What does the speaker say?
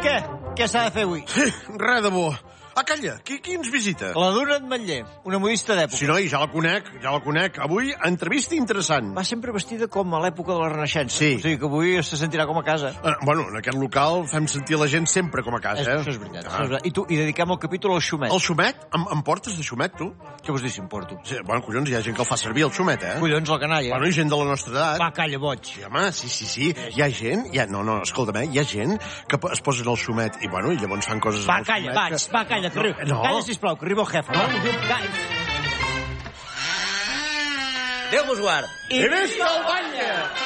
Què? Què s'ha de fer avui? Res de bo. Calla, qui ens visita? La Duna Ametller, una modista d'època. Sí, noi, ja la conec. Avui, entrevista interessant. Va sempre vestida com a l'època de la Renaixença. Sí. O sigui que avui se sentirà com a casa. Bueno, en aquest local fem sentir la gent sempre com a casa, Això és veritat. I dediquem el capítol al xumet. El xumet? Em portes de xumet, tu? Què vols dir si em porto? Sí, bueno, collons, hi ha gent que el fa servir, el xumet, Collons, la canalla. Bueno, hi ha gent de la nostra edat. Va, calla, boig. Sí, home, sí. Hi ha gent... No, escolta'm, hi ha gent que es posen el xumet i, bueno, i llavors fan coses Va, amb el calla, xumet. va, calla, que arriba. No. Calla, sisplau, que arriba el jefe. Déu vos guard. I visca el batlle!